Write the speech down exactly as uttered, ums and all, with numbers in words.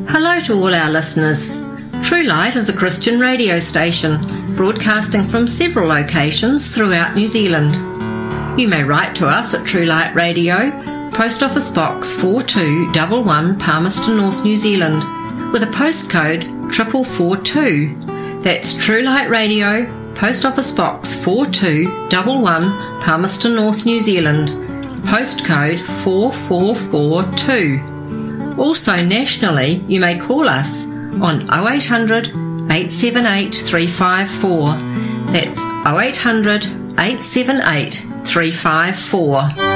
Hello to all our listeners. True Light is a Christian radio station broadcasting from several locations throughout New Zealand. You may write to us at True Light Radio, Post Office Box four two one one, Palmerston North, New Zealand, with a postcode four four four two. That's True Light Radio, Post Office Box four two one one, Palmerston North, New Zealand, postcode four four four two. Also nationally, you may call us on oh eight hundred, eight seven eight, three five four. That's oh eight hundred, eight seven eight, three five four.